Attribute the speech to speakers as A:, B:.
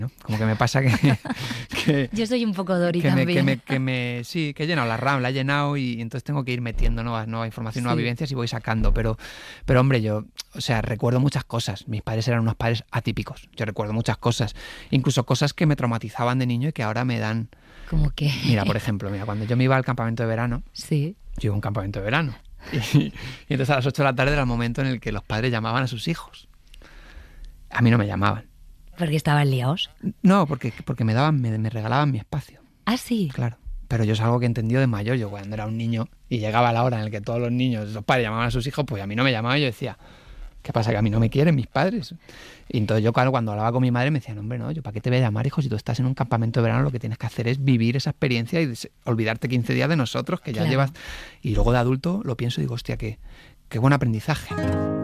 A: ¿no? Como que me pasa que
B: Yo soy un poco Dory
A: que
B: también.
A: sí, que he llenado la RAM, la he llenado y entonces tengo que ir metiendo nueva información, nuevas
B: Sí.
A: vivencias y voy sacando. Pero hombre, yo, o sea, recuerdo muchas cosas. Mis padres eran unos padres atípicos. Yo recuerdo muchas cosas, incluso cosas que me traumatizaban de niño y que ahora me dan.
B: Como que...
A: Mira, por ejemplo, cuando yo me iba al campamento de verano,
B: Sí.
A: yo iba a un campamento de verano. Y entonces a las 8 de la tarde era el momento en el que los padres llamaban a sus hijos. A mí no me llamaban.
B: Porque estaban liados.
A: No, porque me regalaban mi espacio.
B: Ah, sí.
A: Claro. Pero yo es algo que he entendido de mayor. Yo cuando era un niño y llegaba la hora en la que todos los niños, los padres llamaban a sus hijos, pues a mí no me llamaban y yo decía, ¿qué pasa? Que a mí no me quieren mis padres. Y entonces yo cuando hablaba con mi madre me decían, hombre, no, yo ¿para qué te voy a llamar, hijo? Si tú estás en un campamento de verano, lo que tienes que hacer es vivir esa experiencia y olvidarte 15 días de nosotros, que ya
B: Claro.
A: llevas. Y luego de adulto lo pienso y digo, hostia, qué buen aprendizaje.